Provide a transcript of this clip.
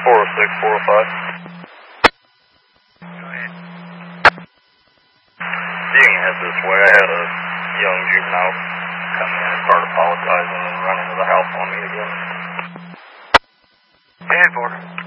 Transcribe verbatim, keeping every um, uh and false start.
four oh six, four oh five. You can head this way. I had a young juvenile come in and start apologizing and run into the house on me again. ten four.